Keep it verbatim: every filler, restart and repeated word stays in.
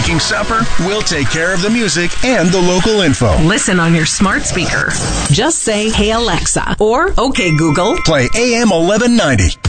making supper, we'll take care of the music and the local info. Listen on your smart speaker. Just say, "Hey Alexa," or "Okay Google." Play A M eleven ninety.